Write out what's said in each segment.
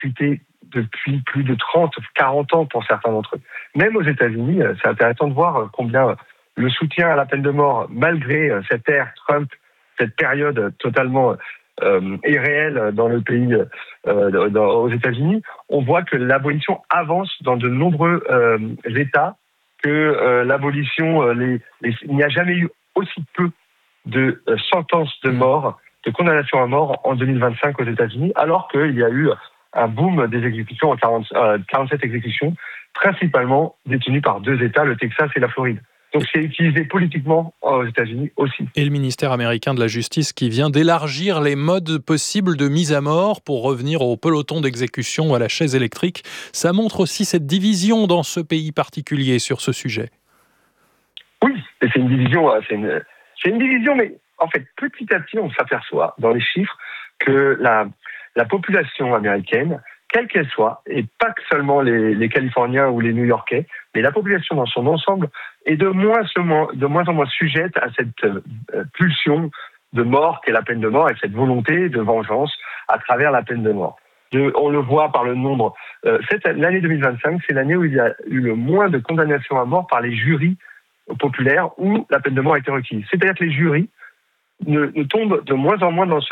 perpétuité depuis plus de 30, 40 ans pour certains d'entre eux. Même aux États-Unis, c'est intéressant de voir combien le soutien à la peine de mort, malgré cette ère Trump, cette période totalement irréelle dans le pays, aux États-Unis, on voit que l'abolition avance dans de nombreux États, que l'abolition, il n'y a jamais eu aussi peu de sentences de mort, de condamnations à mort en 2025 aux États-Unis, alors qu'il y a eu un boom des exécutions, 47 exécutions, principalement détenues par 2 États, le Texas et la Floride. Donc c'est utilisé politiquement aux États-Unis aussi. Et le ministère américain de la Justice qui vient d'élargir les modes possibles de mise à mort pour revenir au peloton d'exécution ou à la chaise électrique. Ça montre aussi cette division dans ce pays particulier sur ce sujet. Oui, et c'est une division, c'est une division, mais en fait, petit à petit, on s'aperçoit dans les chiffres que la population américaine, quelle qu'elle soit, et pas que seulement les Californiens ou les New-Yorkais, mais la population dans son ensemble est de moins en moins sujette à cette pulsion de mort qu'est la peine de mort et cette volonté de vengeance à travers la peine de mort. On le voit par le nombre. L'année 2025, c'est l'année où il y a eu le moins de condamnations à mort par les jurys populaires où la peine de mort a été requise. C'est-à-dire que les jurys ne tombent de moins en moins dans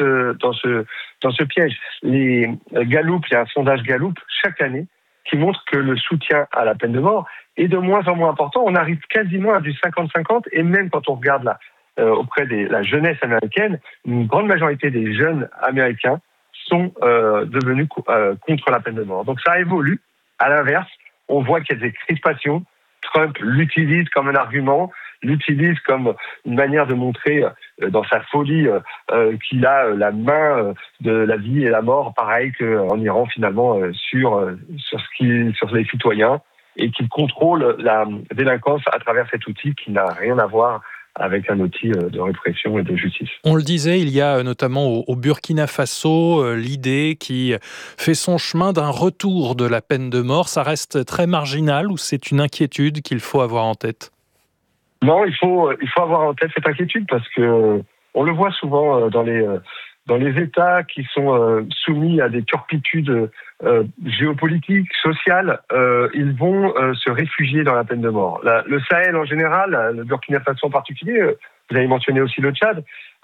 ce piège. Les Gallup, il y a un sondage Gallup chaque année qui montre que le soutien à la peine de mort est de moins en moins important. On arrive quasiment à du 50-50, et même quand on regarde auprès de la jeunesse américaine, une grande majorité des jeunes américains sont devenus contre la peine de mort. Donc ça évolue. À l'inverse, on voit qu'il y a des crispations. Trump l'utilise comme un argument, l'utilise comme une manière de montrer dans sa folie qu'il a la main de la vie et la mort, pareil qu'en Iran finalement sur les citoyens, et qu'il contrôle la délinquance à travers cet outil qui n'a rien à voir avec un outil de répression et de justice. On le disait, il y a notamment au Burkina Faso l'idée qui fait son chemin d'un retour de la peine de mort. Ça reste très marginal, ou c'est une inquiétude qu'il faut avoir en tête ? Non, il faut avoir en tête cette inquiétude, parce que on le voit souvent dans les États qui sont soumis à des turpitudes géopolitiques, sociales, ils vont se réfugier dans la peine de mort. Le Sahel en général, le Burkina Faso en particulier, vous avez mentionné aussi le Tchad,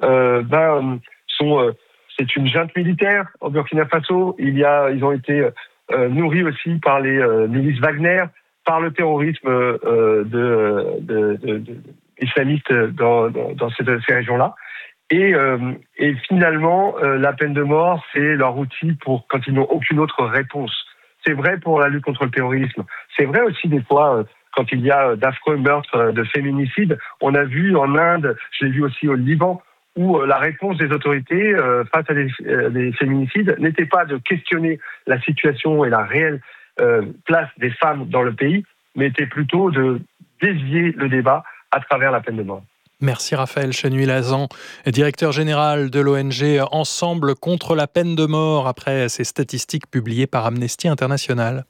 c'est une junte militaire au Burkina Faso. Ils ont été nourris aussi par les milices Wagner, par le terrorisme islamiste dans ces régions-là. Et finalement, la peine de mort, c'est leur outil pour quand ils n'ont aucune autre réponse. C'est vrai pour la lutte contre le terrorisme. C'est vrai aussi des fois quand il y a d'affreux meurtres de féminicides. On a vu en Inde, je l'ai vu aussi au Liban, où la réponse des autorités face à des féminicides n'était pas de questionner la situation et la réelle place des femmes dans le pays, mais était plutôt de dévier le débat à travers la peine de mort. Merci Raphaël Chanuy-Lazan, directeur général de l'ONG Ensemble contre la peine de mort, après ces statistiques publiées par Amnesty International.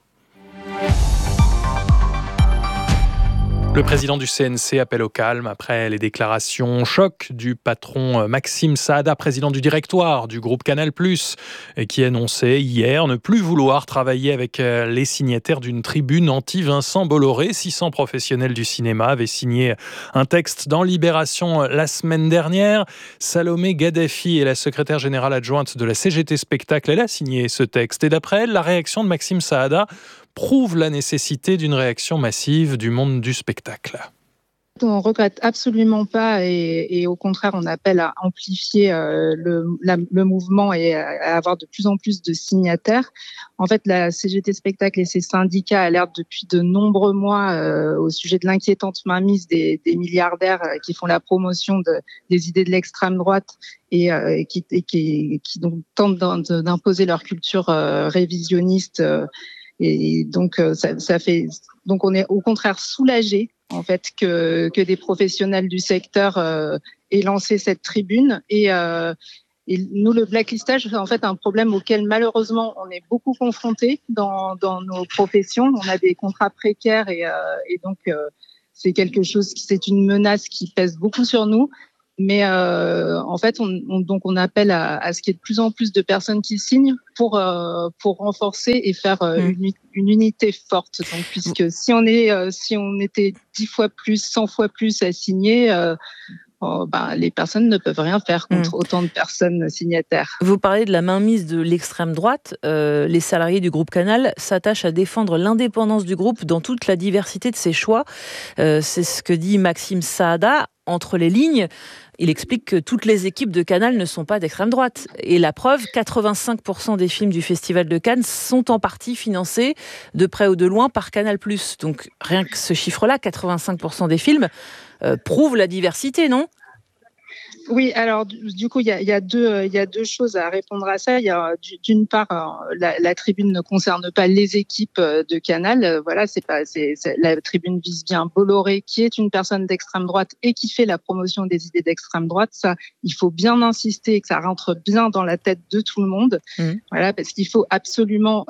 Le président du CNC appelle au calme après les déclarations choc du patron Maxime Saada, président du directoire du groupe Canal+, qui annonçait hier ne plus vouloir travailler avec les signataires d'une tribune anti-Vincent Bolloré. 600 professionnels du cinéma avaient signé un texte dans Libération la semaine dernière. Salomé Gaddafi est la secrétaire générale adjointe de la CGT Spectacle. Elle a signé ce texte. Et d'après elle, la réaction de Maxime Saada prouve la nécessité d'une réaction massive du monde du spectacle. On ne regrette absolument pas et au contraire, on appelle à amplifier le mouvement et à avoir de plus en plus de signataires. En fait, la CGT Spectacle et ses syndicats alertent depuis de nombreux mois au sujet de l'inquiétante mainmise des milliardaires qui font la promotion des idées de l'extrême droite et qui donc tentent d'imposer leur culture révisionniste. Et donc, donc on est au contraire soulagé en fait que des professionnels du secteur aient lancé cette tribune. Et nous, le blacklistage, c'est en fait un problème auquel malheureusement on est beaucoup confrontés dans nos professions. On a des contrats précaires et donc c'est quelque chose c'est une menace qui pèse beaucoup sur nous. Mais en fait, on appelle à ce qu'il y ait de plus en plus de personnes qui signent pour renforcer et faire une unité forte. Donc, puisque si on était 10 fois plus, 100 fois plus à signer, les personnes ne peuvent rien faire contre autant de personnes signataires. Vous parlez de la mainmise de l'extrême droite. Les salariés du groupe Canal s'attachent à défendre l'indépendance du groupe dans toute la diversité de ses choix. C'est ce que dit Maxime Saada. Entre les lignes, il explique que toutes les équipes de Canal ne sont pas d'extrême droite. Et la preuve, 85% des films du Festival de Cannes sont en partie financés, de près ou de loin, par Canal+. Donc rien que ce chiffre-là, 85% des films, prouve la diversité, non ? Oui, alors du coup, il y a deux choses à répondre à ça. Il y a d'une part, la tribune ne concerne pas les équipes de Canal. Voilà, la tribune vise bien Bolloré, qui est une personne d'extrême droite et qui fait la promotion des idées d'extrême droite. Ça, il faut bien insister et que ça rentre bien dans la tête de tout le monde. Voilà, parce qu'il faut absolument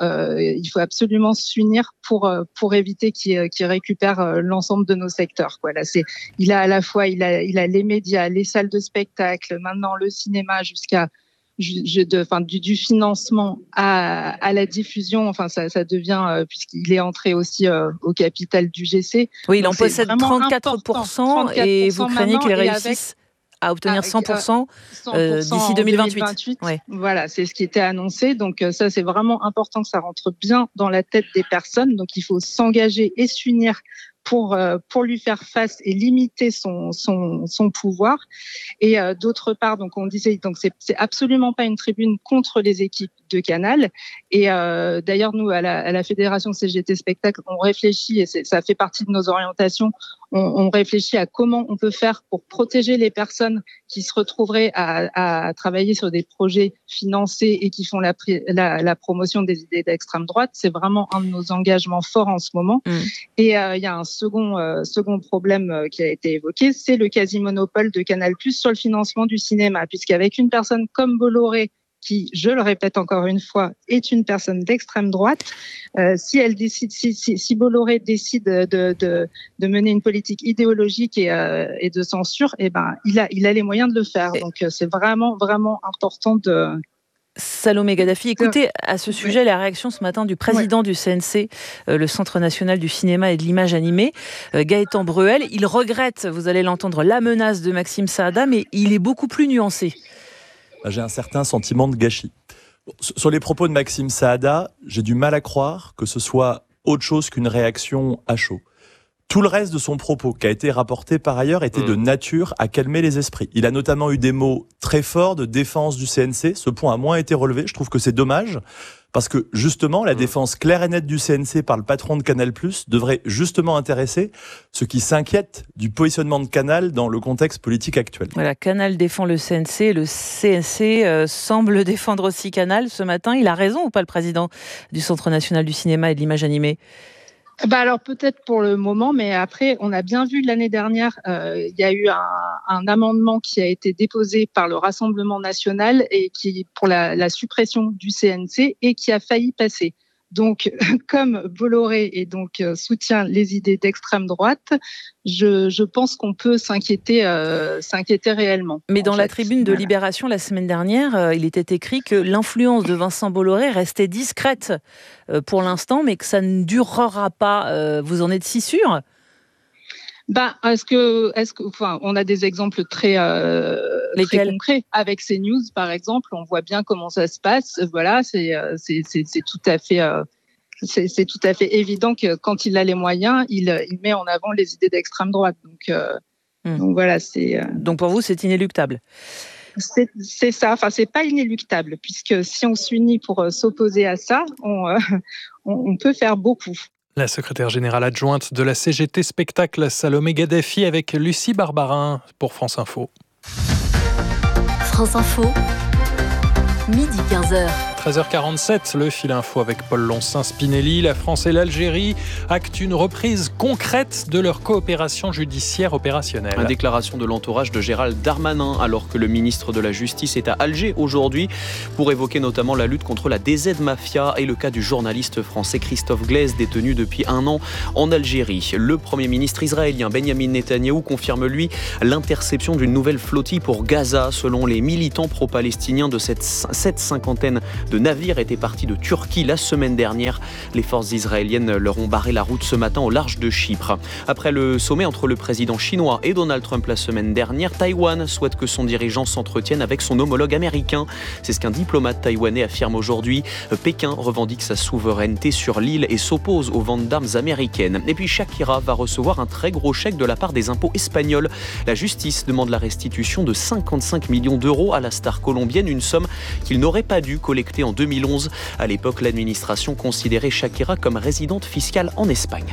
s'unir pour éviter qu'il récupère l'ensemble de nos secteurs. Voilà, il a à la fois il a les médias, les salles de spectacle, maintenant le cinéma, jusqu'à du financement à la diffusion. Enfin, ça devient, puisqu'il est entré aussi au capital du GC. Oui, il en possède 34%, et vous craignez qu'il réussisse à obtenir 100%, d'ici 2028. Ouais. Voilà, c'est ce qui était annoncé. Donc ça, c'est vraiment important que ça rentre bien dans la tête des personnes. Donc il faut s'engager et s'unir pour lui faire face et limiter son pouvoir. Et d'autre part, donc on disait, donc c'est absolument pas une tribune contre les équipes de Canal. Et d'ailleurs, nous à la Fédération CGT Spectacle, on réfléchit, et ça fait partie de nos orientations. On réfléchit à comment on peut faire pour protéger les personnes qui se retrouveraient à travailler sur des projets financés et qui font la promotion des idées d'extrême droite. C'est vraiment un de nos engagements forts en ce moment. Et il y a un second problème qui a été évoqué, c'est le quasi-monopole de Canal+ sur le financement du cinéma, puisqu'avec une personne comme Bolloré, qui, je le répète encore une fois, est une personne d'extrême droite, si Bolloré décide de mener une politique idéologique et de censure, il a les moyens de le faire. Donc c'est vraiment, vraiment important de... Salomé Gaddafi, écoutez à ce sujet la réaction ce matin du président du CNC, le Centre national du cinéma et de l'image animée, Gaëtan Breuel. Il regrette, vous allez l'entendre, la menace de Maxime Saada, mais il est beaucoup plus nuancé. J'ai un certain sentiment de gâchis. Sur les propos de Maxime Saada, j'ai du mal à croire que ce soit autre chose qu'une réaction à chaud. Tout le reste de son propos, qui a été rapporté par ailleurs, était de nature à calmer les esprits. Il a notamment eu des mots très forts de défense du CNC. Ce point a moins été relevé. Je trouve que c'est dommage, parce que justement, la défense claire et nette du CNC par le patron de Canal+ devrait justement intéresser ceux qui s'inquiètent du positionnement de Canal dans le contexte politique actuel. Voilà, Canal défend le CNC, le CNC semble défendre aussi Canal ce matin. Il a raison ou pas, le président du Centre national du cinéma et de l'image animée ? Alors peut-être pour le moment, mais après, on a bien vu l'année dernière, il y a eu un amendement qui a été déposé par le Rassemblement national et qui pour la suppression du CNC et qui a failli passer. Donc, comme Bolloré soutient les idées d'extrême droite, je pense qu'on peut s'inquiéter réellement. Mais dans la tribune de Libération la semaine dernière, il était écrit que l'influence de Vincent Bolloré restait discrète pour l'instant, mais que ça ne durera pas. Vous en êtes si sûr ? On a des exemples très concrets avec CNews, par exemple. On voit bien comment ça se passe. Voilà, c'est tout à fait évident que quand il a les moyens, il met en avant les idées d'extrême droite. Donc voilà, c'est. Donc pour vous, c'est inéluctable. C'est ça. Enfin, c'est pas inéluctable, puisque si on s'unit pour s'opposer à ça, on peut faire beaucoup. La secrétaire générale adjointe de la CGT Spectacle, Salomé Gaddafi, avec Lucie Barbarin pour France Info. France Info, midi 15h. 13h47, le fil info avec Paul Loncin-Spinelli. La France et l'Algérie actent une reprise concrète de leur coopération judiciaire opérationnelle. Une déclaration de l'entourage de Gérald Darmanin, alors que le ministre de la Justice est à Alger aujourd'hui pour évoquer notamment la lutte contre la DZ Mafia et le cas du journaliste français Christophe Glaise, détenu depuis 1 an en Algérie. Le Premier ministre israélien Benjamin Netanyahou confirme, lui, l'interception d'une nouvelle flottille pour Gaza. Selon les militants pro-palestiniens, de cette cinquantaine de navires étaient partis de Turquie la semaine dernière. Les forces israéliennes leur ont barré la route ce matin au large de Chypre. Après le sommet entre le président chinois et Donald Trump la semaine dernière, Taïwan souhaite que son dirigeant s'entretienne avec son homologue américain. C'est ce qu'un diplomate taïwanais affirme aujourd'hui. Pékin revendique sa souveraineté sur l'île et s'oppose aux ventes d'armes américaines. Et puis Shakira va recevoir un très gros chèque de la part des impôts espagnols. La justice demande la restitution de 55 millions d'euros à la star colombienne, une somme qu'il n'aurait pas dû collecter en 2011. À l'époque, l'administration considérait Shakira comme résidente fiscale en Espagne.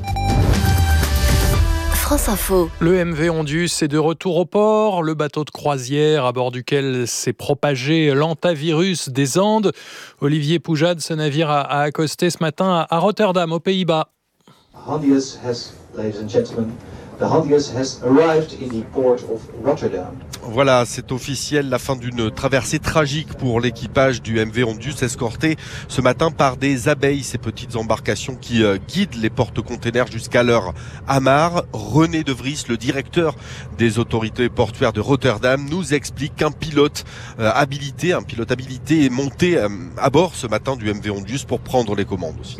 France Info. Le MV Ondus est de retour au port. Le bateau de croisière à bord duquel s'est propagé l'hantavirus des Andes. Olivier Poujade, ce navire a accosté ce matin à Rotterdam, aux Pays-Bas. Hondius has, ladies and gentlemen, the Hondius has arrived in the port of Rotterdam. Voilà, c'est officiel, la fin d'une traversée tragique pour l'équipage du MV Ondus, escorté ce matin par des abeilles, ces petites embarcations qui guident les porte-containers jusqu'à leur amarre. René De Vries, le directeur des autorités portuaires de Rotterdam, nous explique qu'un pilote habilité est monté à bord ce matin du MV Ondus pour prendre les commandes aussi.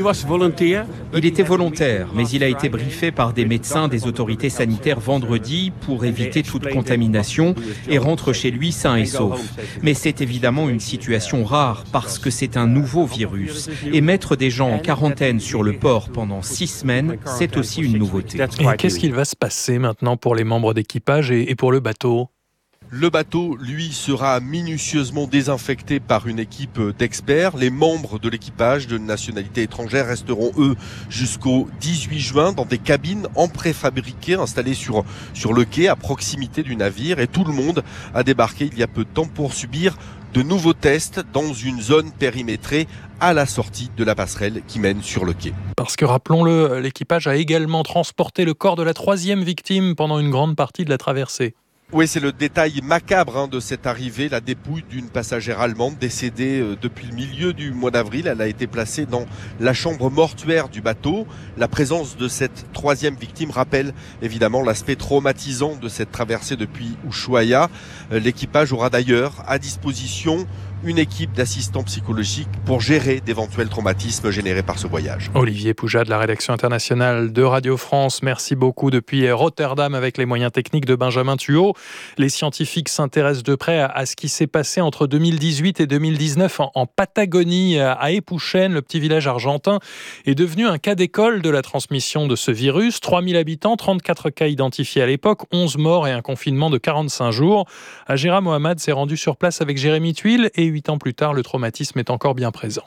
Il était volontaire, mais il a été briefé par des médecins des autorités sanitaires vendredi pour éviter toute contamination et rentre chez lui sain et sauf. Mais c'est évidemment une situation rare parce que c'est un nouveau virus. Et mettre des gens en quarantaine sur le port pendant 6 semaines, c'est aussi une nouveauté. Et qu'est-ce qu'il va se passer maintenant pour les membres d'équipage et pour le bateau ? Le bateau, lui, sera minutieusement désinfecté par une équipe d'experts. Les membres de l'équipage de nationalité étrangère resteront, eux, jusqu'au 18 juin dans des cabines en préfabriqué installées sur le quai à proximité du navire. Et tout le monde a débarqué il y a peu de temps pour subir de nouveaux tests dans une zone périmétrée à la sortie de la passerelle qui mène sur le quai. Parce que, rappelons-le, l'équipage a également transporté le corps de la 3e victime pendant une grande partie de la traversée. Oui, c'est le détail macabre de cette arrivée, la dépouille d'une passagère allemande décédée depuis le milieu du mois d'avril. Elle a été placée dans la chambre mortuaire du bateau. La présence de cette 3e victime rappelle évidemment l'aspect traumatisant de cette traversée depuis Ushuaia. L'équipage aura d'ailleurs à disposition une équipe d'assistants psychologiques pour gérer d'éventuels traumatismes générés par ce voyage. Olivier Poujade, de la rédaction internationale de Radio France, merci beaucoup depuis Rotterdam avec les moyens techniques de Benjamin Thuot. Les scientifiques s'intéressent de près à ce qui s'est passé entre 2018 et 2019 en Patagonie, à Epouchen. Le petit village argentin est devenu un cas d'école de la transmission de ce virus. 3000 habitants, 34 cas identifiés à l'époque, 11 morts et un confinement de 45 jours. Agera Mohamed s'est rendu sur place avec Jérémy Tuile et 8 ans plus tard, le traumatisme est encore bien présent.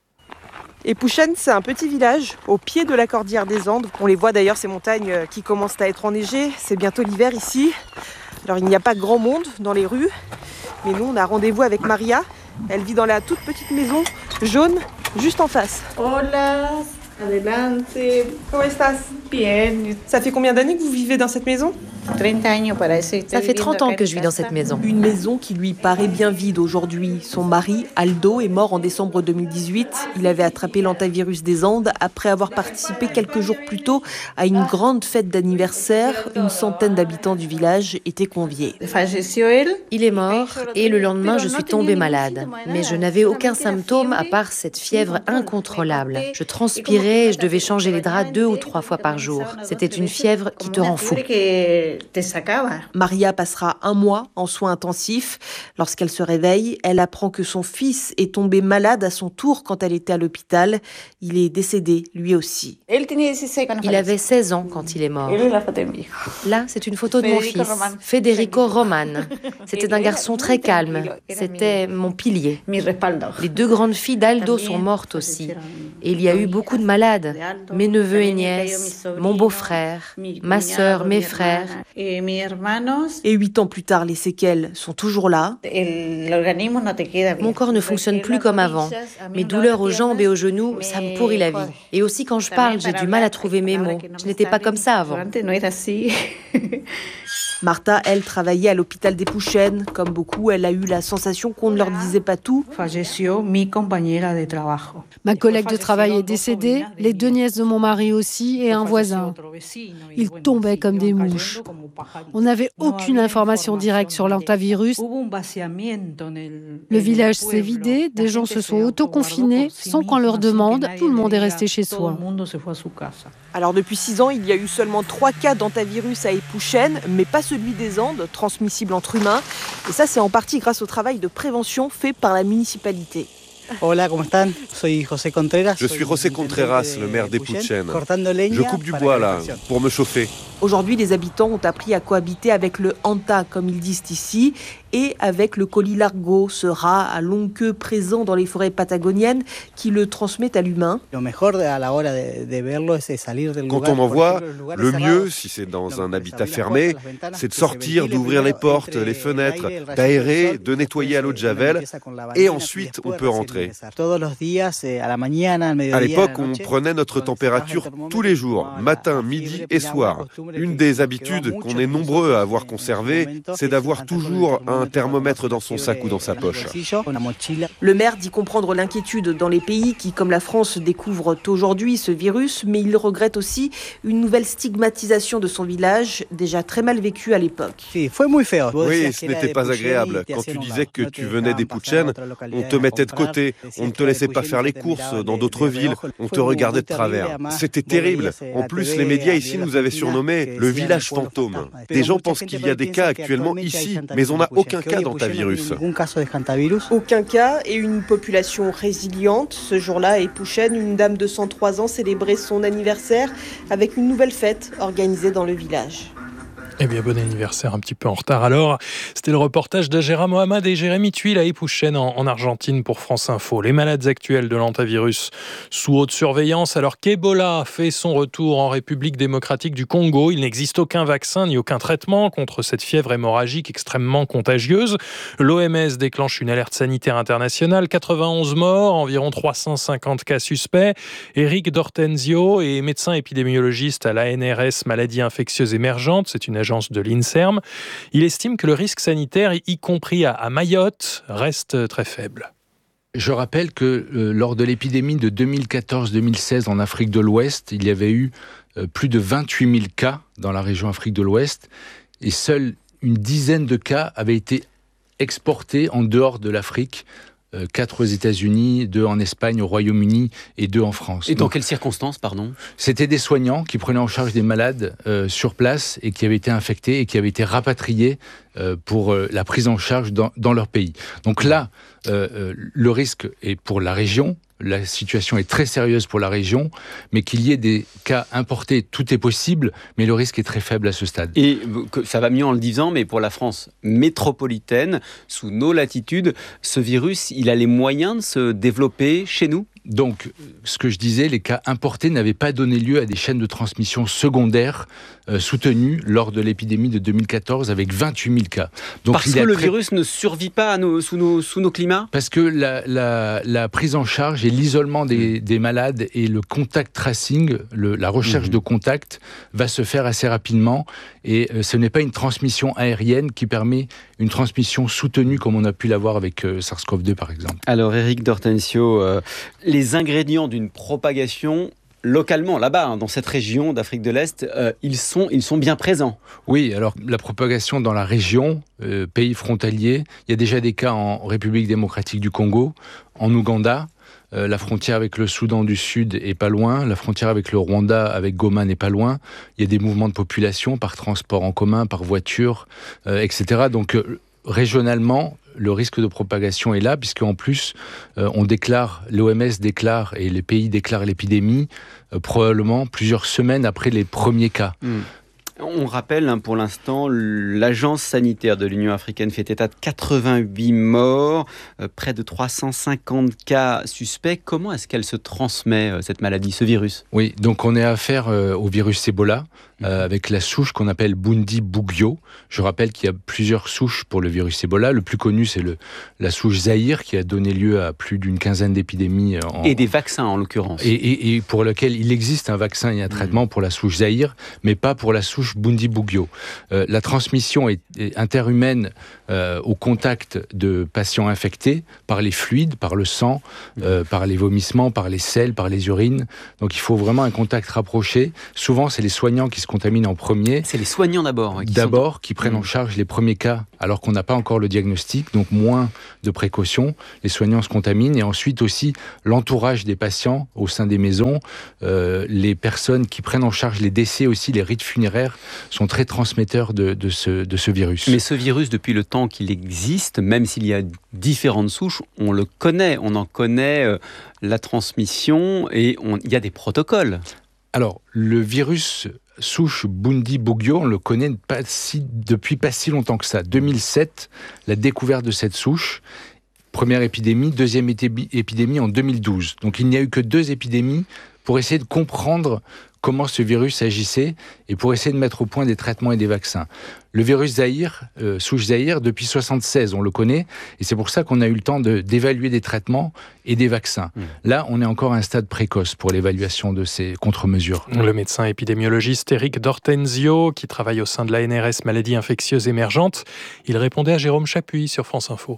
Epouchen, c'est un petit village au pied de la cordillère des Andes. On les voit d'ailleurs, ces montagnes qui commencent à être enneigées. C'est bientôt l'hiver ici. Alors il n'y a pas grand monde dans les rues, mais nous on a rendez-vous avec Maria. Elle vit dans la toute petite maison jaune juste en face. Hola, adelante. Comment estás? Bien. Ça fait combien d'années que vous vivez dans cette maison? Ça fait 30 ans que je vis dans cette maison. Une maison qui lui paraît bien vide aujourd'hui. Son mari, Aldo, est mort en décembre 2018. Il avait attrapé l'hantavirus des Andes après avoir participé quelques jours plus tôt à une grande fête d'anniversaire. Une centaine d'habitants du village étaient conviés. Il est mort et le lendemain, je suis tombée malade. Mais je n'avais aucun symptôme à part cette fièvre incontrôlable. Je transpirais et je devais changer les draps 2 ou 3 fois par jour. C'était une fièvre qui te rend fou. Maria passera 1 mois en soins intensifs. Lorsqu'elle se réveille, elle apprend que son fils est tombé malade à son tour quand elle était à l'hôpital. Il est décédé, lui aussi. Il avait 16 ans quand il est mort. Là, c'est une photo de mon fils, Federico Roman. C'était un garçon très calme. C'était mon pilier. Les 2 grandes filles d'Aldo sont mortes aussi. Et il y a eu beaucoup de malades. Mes neveux et nièces, mon beau-frère, ma sœur, mes frères. Et 8 ans plus tard, les séquelles sont toujours là. Mon corps ne fonctionne plus comme avant. Mes douleurs aux jambes et aux genoux, ça me pourrit la vie. Et aussi quand je parle, j'ai du mal à trouver mes mots. Je n'étais pas comme ça avant. Martha, elle, travaillait à l'hôpital des Pouchennes. Comme beaucoup, elle a eu la sensation qu'on ne leur disait pas tout. Ma collègue de travail est décédée, les 2 nièces de mon mari aussi et un voisin. Ils tombaient comme des mouches. On n'avait aucune information directe sur l'hantavirus. Le village s'est vidé, des gens se sont autoconfinés sans qu'on leur demande, tout le monde est resté chez soi. Alors depuis 6 ans, il y a eu seulement 3 cas d'hantavirus à Épouchènes, mais pas celui des Andes, transmissible entre humains. Et ça, c'est en partie grâce au travail de prévention fait par la municipalité. Hola, ¿cómo están? Je suis José Contreras, le maire d'Épouchènes. Je coupe du bois là, pour me chauffer. Aujourd'hui, les habitants ont appris à cohabiter avec le hanta, comme ils disent ici, et avec le colilargo, ce rat à longue queue présent dans les forêts patagoniennes qui le transmet à l'humain. Quand on en voit, le mieux, si c'est dans un habitat fermé, c'est de sortir, d'ouvrir les portes, les fenêtres, d'aérer, de nettoyer à l'eau de javel, et ensuite on peut rentrer. À l'époque, on prenait notre température tous les jours, matin, midi et soir. Une des habitudes qu'on est nombreux à avoir conservées, c'est d'avoir toujours un thermomètre dans son sac ou dans sa poche. Le maire dit comprendre l'inquiétude dans les pays qui, comme la France, découvrent aujourd'hui ce virus, mais il regrette aussi une nouvelle stigmatisation de son village, déjà très mal vécu à l'époque. Oui, ce n'était pas agréable. Quand tu disais que tu venais des Pouchennes, on te mettait de côté, on ne te laissait pas faire les courses dans d'autres villes, on te regardait de travers. C'était terrible. En plus, les médias ici nous avaient surnommé le village fantôme. Des gens pensent qu'il y a des cas actuellement ici, mais on n'a aucun cas d'hantavirus. Aucun cas et une population résiliente. Ce jour-là, à Épouchènes, une dame de 103 ans célébrait son anniversaire avec une nouvelle fête organisée dans le village. Eh bien, bon anniversaire, un petit peu en retard alors. C'était le reportage d'Ajera Mohamed et Jérémy Tuile à Épouchènes en Argentine pour France Info. Les malades actuels de l'hantavirus sous haute surveillance alors qu'Ebola fait son retour en République démocratique du Congo. Il n'existe aucun vaccin ni aucun traitement contre cette fièvre hémorragique extrêmement contagieuse. L'OMS déclenche une alerte sanitaire internationale. 91 morts, environ 350 cas suspects. Eric D'Ortenzio est médecin épidémiologiste à l'ANRS Maladies infectieuses émergentes. C'est une agence de l'INSERM. Il estime que le risque sanitaire, y compris à Mayotte, reste très faible. Je rappelle que lors de l'épidémie de 2014-2016 en Afrique de l'Ouest, il y avait eu plus de 28 000 cas dans la région Afrique de l'Ouest et seule une dizaine de cas avaient été exportés en dehors de l'Afrique. 4 aux États-Unis, 2 en Espagne, au Royaume-Uni et 2 en France. Et dans quelles circonstances, pardon ? C'était des soignants qui prenaient en charge des malades sur place et qui avaient été infectés et qui avaient été rapatriés pour la prise en charge dans leur pays. Donc là, le risque est pour la région. La situation est très sérieuse pour la région, mais qu'il y ait des cas importés, tout est possible, mais le risque est très faible à ce stade. Et ça va mieux en le disant, mais pour la France métropolitaine, sous nos latitudes, ce virus, il a les moyens de se développer chez nous ? Donc, ce que je disais, les cas importés n'avaient pas donné lieu à des chaînes de transmission secondaires soutenues lors de l'épidémie de 2014 avec 28 000 cas. Donc, parce que le virus ne survit pas sous nos climats ? Parce que la prise en charge et l'isolement des malades et le contact tracing, la recherche de contact va se faire assez rapidement et ce n'est pas une transmission aérienne qui permet une transmission soutenue comme on a pu l'avoir avec SARS-CoV-2 par exemple. Alors Eric D'Ortenzio, les ingrédients d'une propagation localement, là-bas, dans cette région d'Afrique de l'Est, ils sont bien présents. Oui, alors la propagation dans la région, pays frontalier, il y a déjà des cas en République démocratique du Congo, en Ouganda. La frontière avec le Soudan du Sud est pas loin, la frontière avec le Rwanda, avec Goma, n'est pas loin. Il y a des mouvements de population par transport en commun, par voiture, etc. Donc régionalement, le risque de propagation est là, puisqu'en plus, l'OMS déclare et les pays déclarent l'épidémie probablement plusieurs semaines après les premiers cas. On rappelle pour l'instant, l'agence sanitaire de l'Union africaine fait état de 88 morts, près de 350 cas suspects. Comment est-ce qu'elle se transmet, cette maladie, ce virus ? Oui, donc on est à affaire au virus Ebola, avec la souche qu'on appelle Bundibugyo. Je rappelle qu'il y a plusieurs souches pour le virus Ebola. Le plus connu, c'est la souche Zaïre, qui a donné lieu à plus d'une quinzaine d'épidémies. Et des vaccins, en l'occurrence. Et pour lequel il existe un vaccin et un traitement pour la souche Zaïre, mais pas pour la souche Bundibugyo. La transmission est interhumaine au contact de patients infectés par les fluides, par le sang, par les vomissements, par les selles, par les urines. Donc il faut vraiment un contact rapproché. Souvent, c'est les soignants qui se contaminent en premier. C'est les soignants d'abord. Qui prennent en charge les premiers cas, alors qu'on n'a pas encore le diagnostic, donc moins de précautions. Les soignants se contaminent et ensuite aussi l'entourage des patients au sein des maisons, les personnes qui prennent en charge les décès aussi, les rites funéraires sont très transmetteurs de ce virus. Mais ce virus, depuis le temps qu'il existe, même s'il y a différentes souches, on le connaît, on en connaît la transmission et il y a des protocoles. Alors, le virus souche Bundibugyo, on le connaît depuis pas si longtemps que ça. 2007, la découverte de cette souche. Première épidémie, deuxième épidémie en 2012. Donc il n'y a eu que 2 épidémies pour essayer de comprendre comment ce virus agissait et pour essayer de mettre au point des traitements et des vaccins. Le virus Zaïre, souche Zaïre, depuis 1976, on le connaît, et c'est pour ça qu'on a eu le temps d'évaluer des traitements et des vaccins. Là, on est encore à un stade précoce pour l'évaluation de ces contre-mesures. Le médecin épidémiologiste Éric D'Ortenzio, qui travaille au sein de l'ANRS Maladies infectieuses émergentes, il répondait à Jérôme Chapuis sur France Info.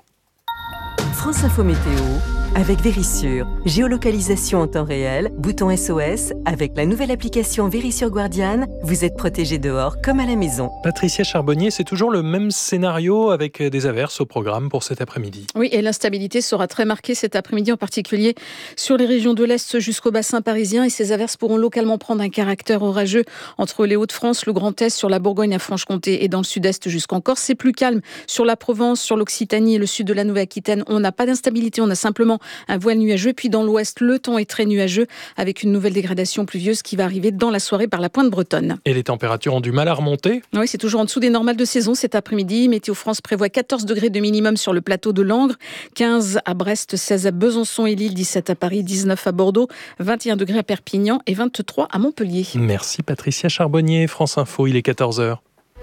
France Info Météo, avec Vérissure. Géolocalisation en temps réel, bouton SOS. Avec la nouvelle application Vérissure Guardian, vous êtes protégé dehors comme à la maison. Patricia Charbonnier, c'est toujours le même scénario avec des averses au programme pour cet après-midi. Oui, et l'instabilité sera très marquée cet après-midi, en particulier sur les régions de l'Est jusqu'au bassin parisien. Et ces averses pourront localement prendre un caractère orageux entre les Hauts-de-France, le Grand Est, sur la Bourgogne à Franche-Comté et dans le Sud-Est jusqu'en Corse. C'est plus calme sur la Provence, sur l'Occitanie et le sud de la Nouvelle-Aquitaine. On n'a pas d'instabilité, on a simplement un voile nuageux. Puis dans l'ouest, le temps est très nuageux avec une nouvelle dégradation pluvieuse qui va arriver dans la soirée par la pointe bretonne. Et les températures ont du mal à remonter ? Oui, c'est toujours en dessous des normales de saison cet après-midi. Météo France prévoit 14 degrés de minimum sur le plateau de Langres, 15 à Brest, 16 à Besançon et Lille, 17 à Paris, 19 à Bordeaux, 21 degrés à Perpignan et 23 à Montpellier. Merci Patricia Charbonnier, France Info, il est 14h.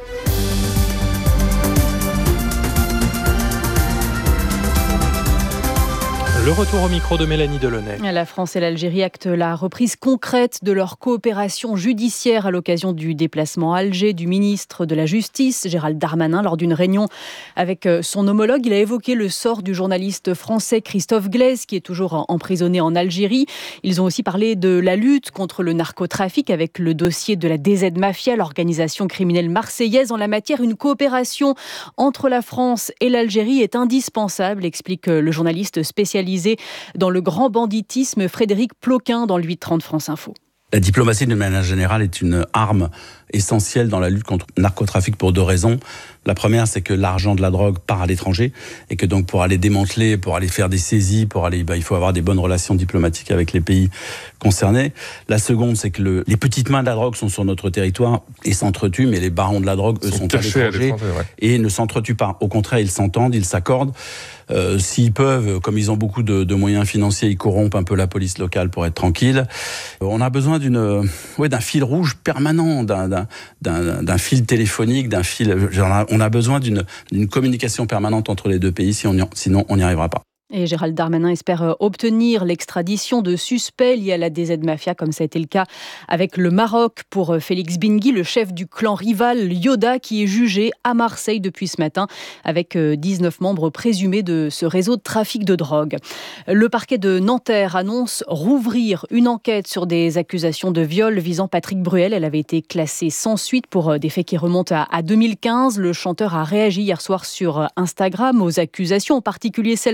Le retour au micro de Mélanie Delaunay. La France et l'Algérie actent la reprise concrète de leur coopération judiciaire à l'occasion du déplacement à Alger du ministre de la Justice, Gérald Darmanin, lors d'une réunion avec son homologue. Il a évoqué le sort du journaliste français Christophe Glaise, qui est toujours emprisonné en Algérie. Ils ont aussi parlé de la lutte contre le narcotrafic avec le dossier de la DZ Mafia, l'organisation criminelle marseillaise. En la matière, une coopération entre la France et l'Algérie est indispensable, explique le journaliste spécialisé dans le grand banditisme Frédéric Ploquin dans le 8-30 France Info. La diplomatie, de manière générale, est une arme essentielle dans la lutte contre le narcotrafic pour 2 raisons. La première, c'est que l'argent de la drogue part à l'étranger et que donc pour aller démanteler, pour aller faire des saisies, il faut avoir des bonnes relations diplomatiques avec les pays concernés. La seconde, c'est que les petites mains de la drogue sont sur notre territoire et s'entretuent, mais les barons de la drogue, eux, sont à l'étranger et ne s'entretuent pas. Au contraire, ils s'entendent, ils s'accordent. S'ils peuvent, comme ils ont beaucoup de moyens financiers, ils corrompent un peu la police locale pour être tranquille. On a besoin d'un fil rouge permanent, d'un fil téléphonique, on a besoin d'une communication permanente entre les 2 pays, sinon on n'y arrivera pas. Et Gérald Darmanin espère obtenir l'extradition de suspects liés à la DZ Mafia, comme ça a été le cas avec le Maroc pour Félix Bingui, le chef du clan rival Yoda, qui est jugé à Marseille depuis ce matin, avec 19 membres présumés de ce réseau de trafic de drogue. Le parquet de Nanterre annonce rouvrir une enquête sur des accusations de viol visant Patrick Bruel. Elle avait été classée sans suite pour des faits qui remontent à 2015. Le chanteur a réagi hier soir sur Instagram aux accusations, en particulier celles portées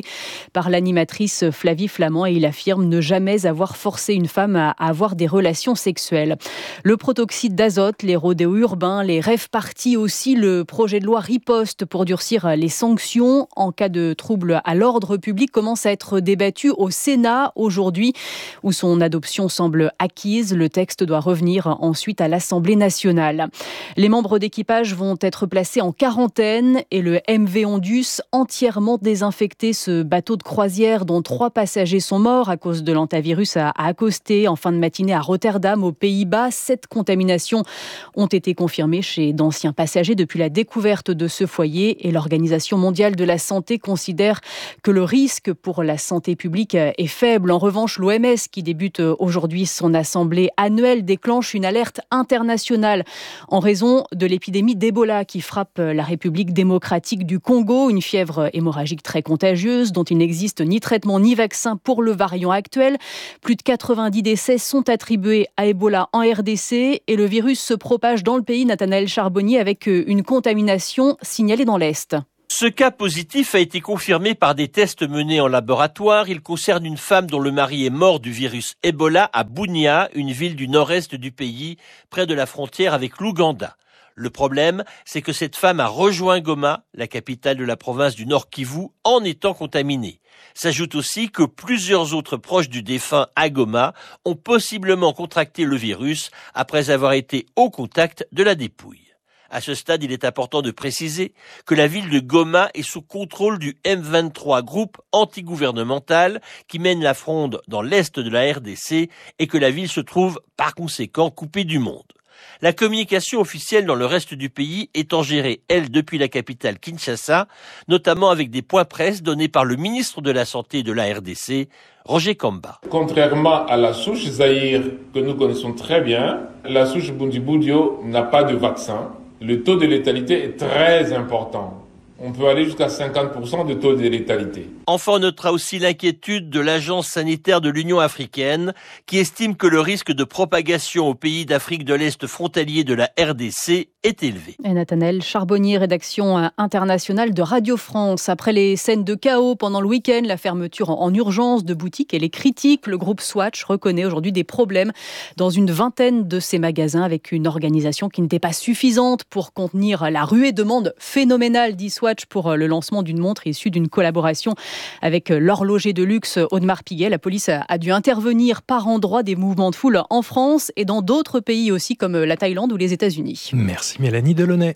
par l'animatrice Flavie Flamand et il affirme ne jamais avoir forcé une femme à avoir des relations sexuelles. Le protoxyde d'azote, les rodéos urbains, les rave-parties aussi, le projet de loi riposte pour durcir les sanctions en cas de troubles à l'ordre public commence à être débattu au Sénat aujourd'hui où son adoption semble acquise. Le texte doit revenir ensuite à l'Assemblée nationale. Les membres d'équipage vont être placés en quarantaine et le MV Ondus entièrement désinfecté. Ce bateau de croisière dont 3 passagers sont morts à cause de l'hantavirus a accosté en fin de matinée à Rotterdam aux Pays-Bas. 7 contaminations ont été confirmées chez d'anciens passagers depuis la découverte de ce foyer et l'Organisation mondiale de la santé considère que le risque pour la santé publique est faible. En revanche, l'OMS, qui débute aujourd'hui son assemblée annuelle, déclenche une alerte internationale en raison de l'épidémie d'Ebola qui frappe la République démocratique du Congo, une fièvre hémorragique très contagieuse dont il n'existe ni traitement ni vaccin pour le variant actuel. Plus de 90 décès sont attribués à Ebola en RDC et le virus se propage dans le pays. Nathanaël Charbonnier avec une contamination signalée dans l'Est. Ce cas positif a été confirmé par des tests menés en laboratoire. Il concerne une femme dont le mari est mort du virus Ebola à Bunia, une ville du nord-est du pays, près de la frontière avec l'Ouganda. Le problème, c'est que cette femme a rejoint Goma, la capitale de la province du Nord Kivu, en étant contaminée. S'ajoute aussi que plusieurs autres proches du défunt à Goma ont possiblement contracté le virus après avoir été au contact de la dépouille. À ce stade, il est important de préciser que la ville de Goma est sous contrôle du M23, groupe antigouvernemental qui mène la fronde dans l'est de la RDC et que la ville se trouve par conséquent coupée du monde. La communication officielle dans le reste du pays étant gérée, elle, depuis la capitale Kinshasa, notamment avec des points presse donnés par le ministre de la Santé de la RDC, Roger Kamba. Contrairement à la souche Zaïre que nous connaissons très bien, la souche Bundibugyo n'a pas de vaccin. Le taux de létalité est très important. On peut aller jusqu'à 50% de taux de létalité. Enfin, on notera aussi l'inquiétude de l'Agence sanitaire de l'Union africaine qui estime que le risque de propagation aux pays d'Afrique de l'Est frontaliers de la RDC est élevé. Et Nathanaël Charbonnier, rédaction internationale de Radio France. Après les scènes de chaos pendant le week-end, la fermeture en urgence de boutiques et les critiques, le groupe Swatch reconnaît aujourd'hui des problèmes dans une vingtaine de ses magasins avec une organisation qui n'était pas suffisante pour contenir la ruée de demande phénoménale, dit Swatch, pour le lancement d'une montre issue d'une collaboration avec l'horloger de luxe Audemars Piguet. La police a dû intervenir par endroits des mouvements de foule en France et dans d'autres pays aussi comme la Thaïlande ou les États-Unis. Merci Mélanie Delaunay.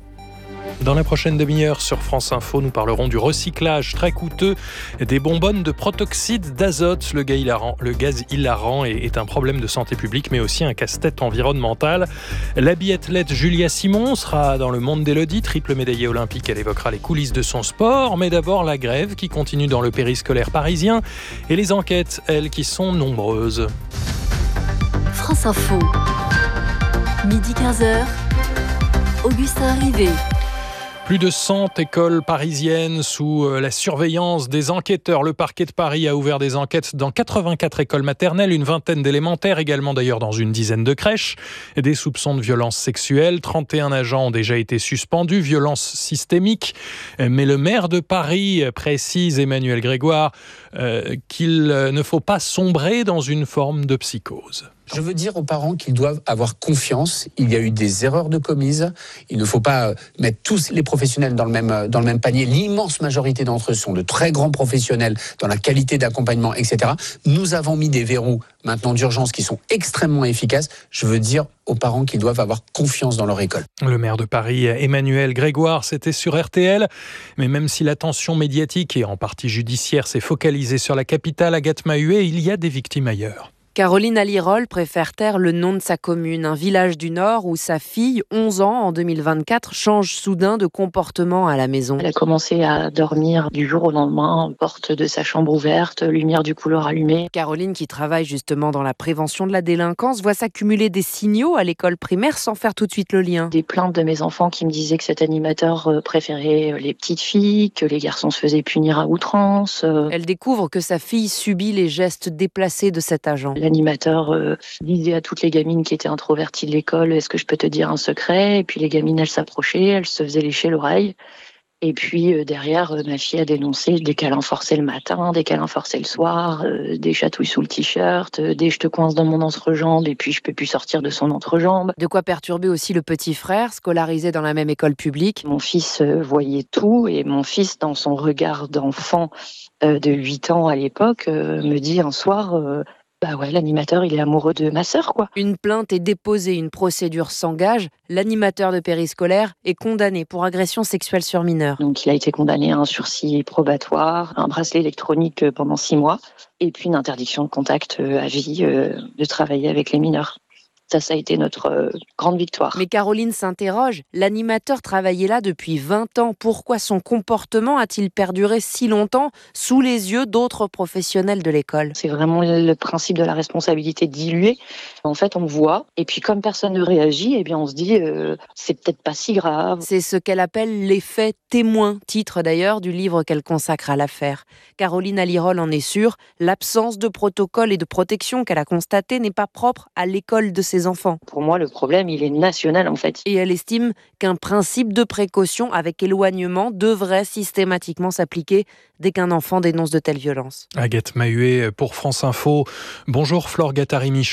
Dans la prochaine demi-heure sur France Info, nous parlerons du recyclage très coûteux des bonbonnes de protoxyde d'azote. Le gaz hilarant est un problème de santé publique, mais aussi un casse-tête environnemental. La biathlète Julia Simon sera dans le monde d'Élodie, triple médaillée olympique. Elle évoquera les coulisses de son sport, mais d'abord la grève qui continue dans le périscolaire parisien et les enquêtes, elles, qui sont nombreuses. France Info, midi 15h, Augustin Rivet. Plus de 100 écoles parisiennes sous la surveillance des enquêteurs. Le parquet de Paris a ouvert des enquêtes dans 84 écoles maternelles, une vingtaine d'élémentaires, également d'ailleurs dans une dizaine de crèches. Des soupçons de violences sexuelles, 31 agents ont déjà été suspendus, violences systémiques. Mais le maire de Paris précise, Emmanuel Grégoire, qu'il ne faut pas sombrer dans une forme de psychose. Je veux dire aux parents qu'ils doivent avoir confiance. Il y a eu des erreurs de commises. Il ne faut pas mettre tous les professionnels dans le même panier. L'immense majorité d'entre eux sont de très grands professionnels dans la qualité d'accompagnement, etc. Nous avons mis des verrous maintenant d'urgence qui sont extrêmement efficaces. Je veux dire aux parents qu'ils doivent avoir confiance dans leur école. Le maire de Paris, Emmanuel Grégoire, c'était sur RTL. Mais même si l'attention médiatique et en partie judiciaire s'est focalisée sur la capitale, Agathe Mahuet, il y a des victimes ailleurs. Caroline Alirol préfère taire le nom de sa commune, un village du Nord où sa fille, 11 ans en 2024, change soudain de comportement à la maison. Elle a commencé à dormir du jour au lendemain, porte de sa chambre ouverte, lumière du couloir allumée. Caroline, qui travaille justement dans la prévention de la délinquance, voit s'accumuler des signaux à l'école primaire sans faire tout de suite le lien. Des plaintes de mes enfants qui me disaient que cet animateur préférait les petites filles, que les garçons se faisaient punir à outrance. Elle découvre que sa fille subit les gestes déplacés de cet agent. L'animateur disait à toutes les gamines qui étaient introverties de l'école « Est-ce que je peux te dire un secret ?» Et puis les gamines, elles s'approchaient, elles se faisaient lécher l'oreille. Et puis derrière, ma fille a dénoncé des câlins forcés le matin, des câlins forcés le soir, des chatouilles sous le t-shirt, des je te coince dans mon entrejambe et puis je peux plus sortir de son entrejambe. De quoi perturber aussi le petit frère, scolarisé dans la même école publique. Mon fils voyait tout et mon fils, dans son regard d'enfant de 8 ans à l'époque, me dit un soir... Bah ouais, l'animateur, il est amoureux de ma sœur, quoi. Une plainte est déposée, une procédure s'engage. L'animateur de périscolaire est condamné pour agression sexuelle sur mineur. Donc il a été condamné à un sursis probatoire, un bracelet électronique pendant 6 mois, et puis une interdiction de contact à vie de travailler avec les mineurs. Ça a été notre grande victoire. Mais Caroline s'interroge, l'animateur travaillait là depuis 20 ans. Pourquoi son comportement a-t-il perduré si longtemps sous les yeux d'autres professionnels de l'école ? C'est vraiment le principe de la responsabilité diluée. En fait, on voit, et puis comme personne ne réagit, eh bien on se dit c'est peut-être pas si grave. C'est ce qu'elle appelle l'effet témoin, titre d'ailleurs du livre qu'elle consacre à l'affaire. Caroline Alirol en est sûre, l'absence de protocole et de protection qu'elle a constaté n'est pas propre à l'école de ses enfants. Pour moi, le problème, il est national en fait. Et elle estime qu'un principe de précaution avec éloignement devrait systématiquement s'appliquer dès qu'un enfant dénonce de telles violences. Agathe Mahuet pour France Info. Bonjour Flore Gattari-Michaud.